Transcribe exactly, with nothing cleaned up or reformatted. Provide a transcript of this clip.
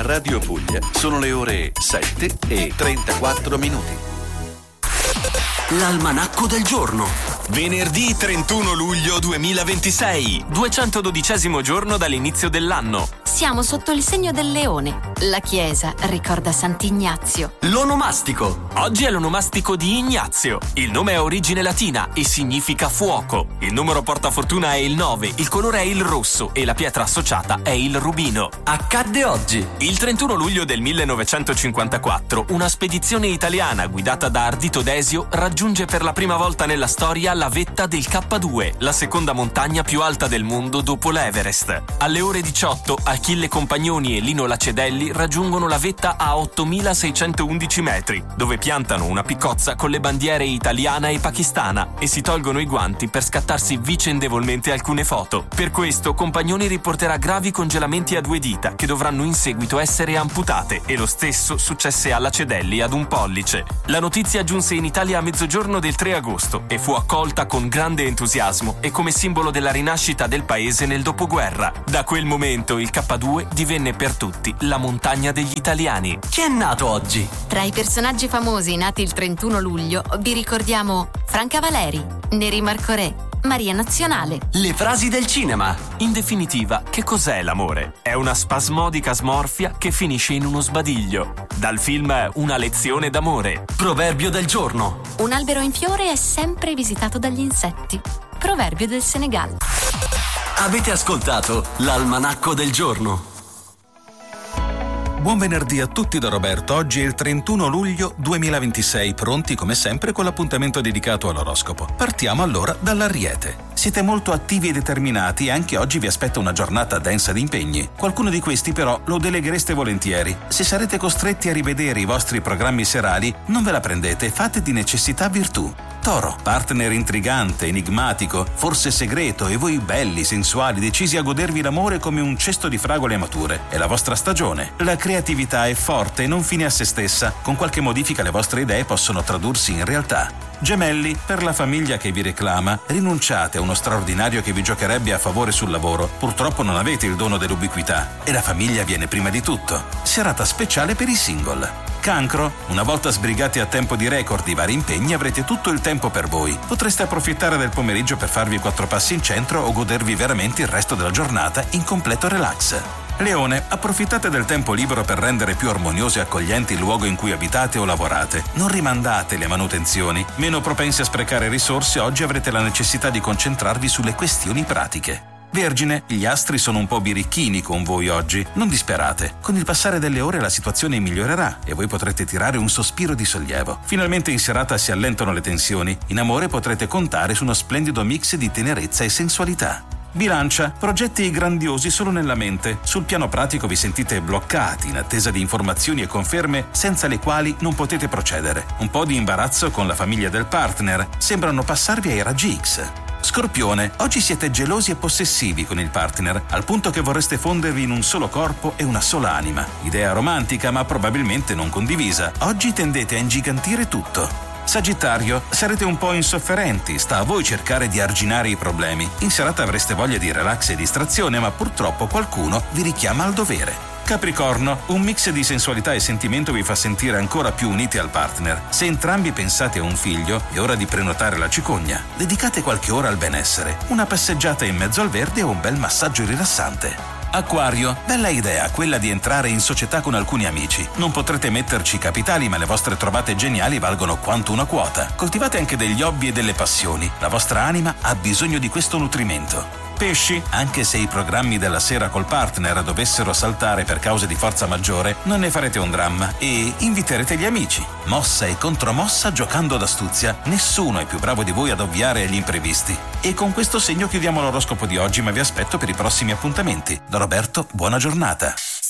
A Radio Puglia sono le ore sette e trentaquattro minuti. L'almanacco del giorno. Venerdì trentuno luglio duemilaventisei, duecentododicesimo giorno dall'inizio dell'anno. Siamo sotto il segno del leone. La chiesa ricorda Sant'Ignazio. L'onomastico. Oggi è l'onomastico di Ignazio. Il nome ha origine latina e significa fuoco. Il numero portafortuna è il nove, il colore è il rosso e la pietra associata è il rubino. Accadde oggi. Il trentuno luglio del millenovecentocinquantaquattro, una spedizione italiana guidata da Ardito Desio raggiunge per la prima volta nella storia la vetta del K due, la seconda montagna più alta del mondo dopo l'Everest. Alle ore diciotto, Achille Compagnoni e Lino Lacedelli raggiungono la vetta a ottomilaseicentoundici metri, dove piantano una piccozza con le bandiere italiana e pakistana e si tolgono i guanti per scattarsi vicendevolmente alcune foto. Per questo Compagnoni riporterà gravi congelamenti a due dita che dovranno in seguito essere amputate, e lo stesso successe a Lacedelli ad un pollice. La notizia giunse in Italia a mezzogiorno del tre agosto e fu accolta con grande entusiasmo e come simbolo della rinascita del paese nel dopoguerra. Da quel momento il K due divenne per tutti la montagna degli italiani. Chi è nato oggi? Tra i personaggi famosi nati il trentuno luglio vi ricordiamo Franca Valeri, Neri Marcorè, Maria Nazionale. Le frasi del cinema. In definitiva, che cos'è l'amore? È una spasmodica smorfia che finisce in uno sbadiglio. Dal film Una lezione d'amore. Proverbio del giorno. Un albero in fiore è sempre visitato dagli insetti. Proverbio del Senegal. Avete ascoltato l'almanacco del giorno. Buon venerdì a tutti da Roberto. Oggi è il trentuno luglio duemilaventisei, pronti come sempre con l'appuntamento dedicato all'oroscopo. Partiamo allora dall'Ariete. Siete molto attivi e determinati e anche oggi vi aspetta una giornata densa di impegni. Qualcuno di questi però lo deleghereste volentieri. Se sarete costretti a rivedere i vostri programmi serali, non ve la prendete, fate di necessità virtù. Toro, partner intrigante, enigmatico, forse segreto, e voi belli, sensuali, decisi a godervi l'amore come un cesto di fragole mature. È la vostra stagione. La creatività è forte e non fine a se stessa. Con qualche modifica le vostre idee possono tradursi in realtà. Gemelli, per la famiglia che vi reclama, rinunciate a uno straordinario che vi giocherebbe a favore sul lavoro. Purtroppo non avete il dono dell'ubiquità e la famiglia viene prima di tutto. Serata speciale per i single. Cancro, una volta sbrigati a tempo di record i vari impegni, avrete tutto il tempo per voi. Potreste approfittare del pomeriggio per farvi quattro passi in centro o godervi veramente il resto della giornata in completo relax. Leone, approfittate del tempo libero per rendere più armonioso e accogliente il luogo in cui abitate o lavorate. Non rimandate le manutenzioni. Meno propensi a sprecare risorse, oggi avrete la necessità di concentrarvi sulle questioni pratiche. Vergine, gli astri sono un po' birichini con voi oggi. Non disperate. Con il passare delle ore la situazione migliorerà e voi potrete tirare un sospiro di sollievo. Finalmente in serata si allentano le tensioni. In amore potrete contare su uno splendido mix di tenerezza e sensualità. Bilancia, progetti grandiosi solo nella mente. Sul piano pratico vi sentite bloccati in attesa di informazioni e conferme senza le quali non potete procedere. Un po' di imbarazzo con la famiglia del partner. Sembrano passarvi ai raggi X. Scorpione, oggi siete gelosi e possessivi con il partner, al punto che vorreste fondervi in un solo corpo e una sola anima. Idea romantica ma probabilmente non condivisa. Oggi tendete a ingigantire tutto. Sagittario, sarete un po' insofferenti, sta a voi cercare di arginare i problemi. In serata avreste voglia di relax e distrazione, ma purtroppo qualcuno vi richiama al dovere. Capricorno, un mix di sensualità e sentimento vi fa sentire ancora più uniti al partner. Se entrambi pensate a un figlio, è ora di prenotare la cicogna. Dedicate qualche ora al benessere, una passeggiata in mezzo al verde o un bel massaggio rilassante. Acquario, bella idea quella di entrare in società con alcuni amici. Non potrete metterci capitali, ma le vostre trovate geniali valgono quanto una quota. Coltivate anche degli hobby e delle passioni. La vostra anima ha bisogno di questo nutrimento. Pesci, anche se i programmi della sera col partner dovessero saltare per cause di forza maggiore, non ne farete un dramma e inviterete gli amici. Mossa e contromossa giocando d'astuzia. Nessuno è più bravo di voi ad ovviare agli imprevisti. E con questo segno chiudiamo l'oroscopo di oggi, ma vi aspetto per i prossimi appuntamenti. Da Roberto, buona giornata.